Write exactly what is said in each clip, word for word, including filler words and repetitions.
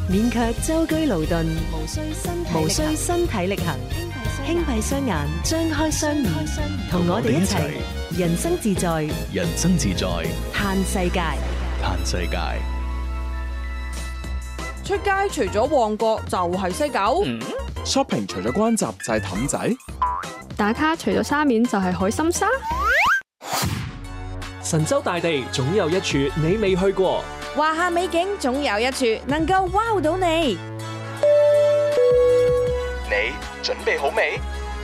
免卻舟車勞頓， 無需身體無需身體力行，輕閉雙眼，張開雙眼，同我哋一齊人生自在， 人生自在， 嘆世界， 嘆世界。 出街除咗旺角就係西九、 嗯、 shopping 除咗關閘就係氹仔， 打卡除咗沙面就係海心沙。 神州大地總有一處你未去過， 華夏美景總有一處能夠 wow 到你。 你準備好未？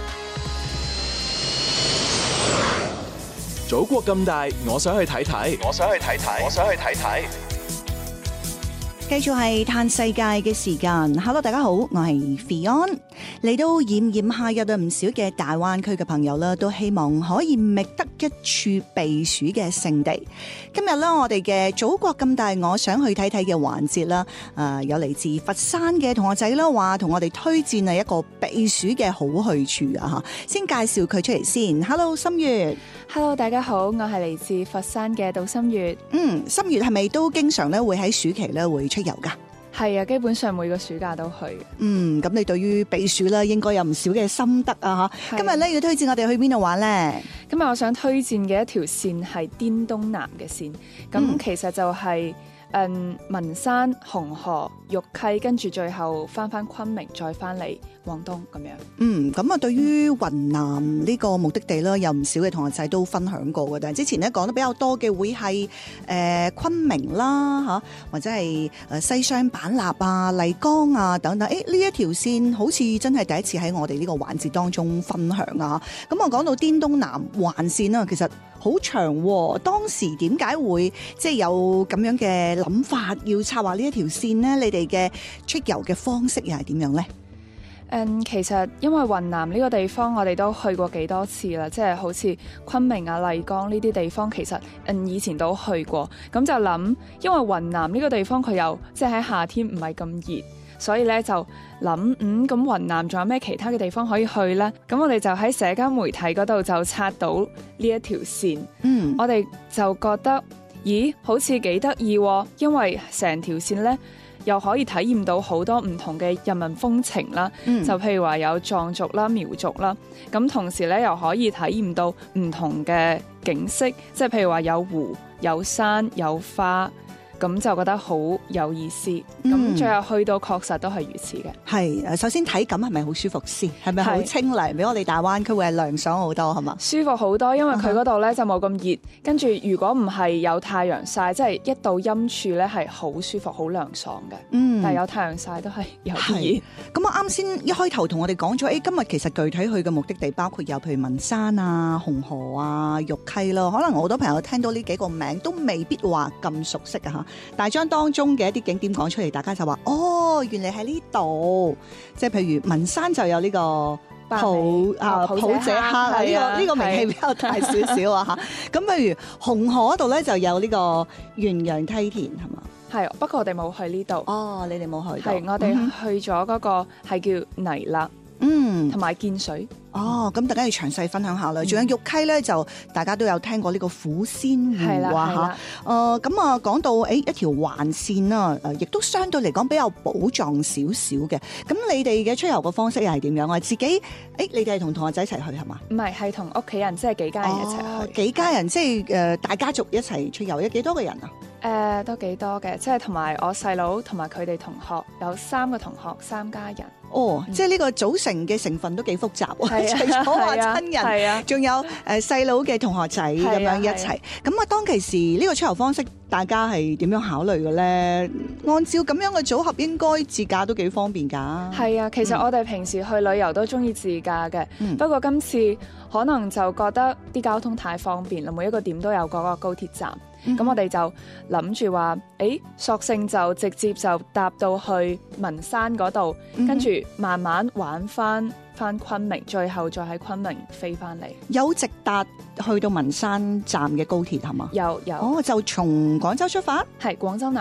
祖國咁大，我想去睇睇，我想去睇睇，我想去睇睇。 繼續係嘆世界嘅時間。Hello， 大家好，我係 Fion。嚟到炎炎夏日，有唔少嘅大灣區嘅朋友啦，都希望可以覓得一處避暑嘅勝地。今日咧，我哋嘅祖國咁大，我想去睇睇嘅環節啦。誒、呃，有嚟自佛山嘅同學仔啦，話同我哋推薦係一個避暑嘅好去處啊！吓，先介紹佢出嚟先。Hello， 心月。 Hello， 大家好，我係嚟自佛山嘅杜心月。 嗯，心月係咪都經常咧會喺暑期咧會出遊噶？ 係啊，基本上每個暑假都去。 嗯，咁你對於避暑咧，應該有唔少嘅心得啊！吓，今日咧要推薦我哋去邊度玩咧？ 今日我想推薦嘅一條線係滇東南嘅線，咁、嗯、其實就係、是。嗯，文山、紅河、玉溪，跟住最後翻翻昆明，再翻嚟廣東咁樣。嗯， 咁啊，對於雲南呢個目的地咧，有唔少嘅同學仔都分享過嘅。但係之前咧講得比較多嘅會係誒、呃、昆明啦嚇，或者係誒西雙版納啊、麗江啊等等。誒呢一條線好似真係第一次喺我哋呢個環節當中分享啊！咁我講到滇東南環線啦，其實好長喎。當時點解會即係有咁樣嘅諗法要策劃呢一條線呢？你哋嘅出遊嘅方式又係點樣呢？ 嗯，其實因為雲南呢個地方我哋都去過幾多次啦，即係好似昆明啊、麗江呢啲地方，其實嗯以前都去過，咁就諗，因為雲南呢個地方佢又即係喺夏天唔係咁熱，所以咧就諗，嗯，咁雲南仲有咩其他嘅地方可以去呢？咁我哋就喺社交媒體嗰度就刷到呢一條線，嗯，我哋就覺得，咦，好似幾得意喎，因為成條線呢，又可以體驗到好多唔同嘅人民風情啦，嗯、就譬如話有藏族啦、苗族啦，咁同時咧又可以體驗到唔同嘅景色，即係譬如話有湖、有山、有花。咁就覺得好有意思，咁、嗯、最後去到確實都係如此嘅。係， 首先體感係咪好舒服先？係咪好清涼？比我哋大灣區會係涼爽好多，係嘛？ 舒服好多，因為佢嗰度咧就冇咁熱，跟住如果唔係有太陽曬，即係一到陰處咧係好舒服、好涼爽嘅。嗯，但係有太陽曬都係有啲熱。 咁我啱先一開頭同我哋講咗，誒今日其實具體去嘅目的地包括有譬如文山啊、紅河啊、玉溪咯，可能好多朋友聽到呢幾個名都未必話咁熟悉啊嚇。但係將當中嘅一啲景點講出嚟，大家就話哦，原來喺呢度，即係譬如文山就有呢個普啊普者黑啊，呢個呢個名氣比較大少少啊嚇。咁譬如紅河嗰度咧就有呢個元陽梯田係嘛？ 係，不過我哋冇去呢度。 哦，你哋冇去到。 係，我哋去咗嗰個係叫泥勒，嗯，同埋建水。 哦，咁大家要詳細分享下啦。仲、嗯、有玉溪咧，就大家都有聽過呢個虎仙湖啊嚇。誒咁啊，講、呃、到誒、欸、一條環線啦，誒亦都相對嚟講比較寶藏少少嘅。咁你哋嘅出遊嘅方式又係點樣啊？自己誒、欸，你哋係同同學仔一齊去係嘛？ 唔係，係同屋企人，即係幾家人一齊去。哦、幾家人即係誒大家族一齊出遊，有幾多個人啊？ 誒、呃、都幾多嘅，即係同埋我細佬同埋佢哋同學，有三個同學，三家人。 哦，嗯、即係呢個組成嘅成分都幾複雜喎，除咗話親人，仲、啊、有誒細佬嘅同學仔咁樣一齊。咁啊，啊當其時呢個出遊方式，大家係點樣考慮嘅咧？按照咁樣嘅組合，應該自駕都幾方便㗎。係啊， 其實我哋平時去旅遊都中意自駕嘅，嗯、不過今次可能就覺得啲交通太方便啦，每一個點都有嗰個高鐵站。咁、嗯、我哋就諗住話，誒，索性就直接就搭到去文山嗰度，嗯、跟住慢慢玩翻翻昆明，最後再喺昆明飛翻嚟。 有直達去到文山站嘅高鐵係嘛？ 有有。 哦，就從廣州出發？ 係廣州南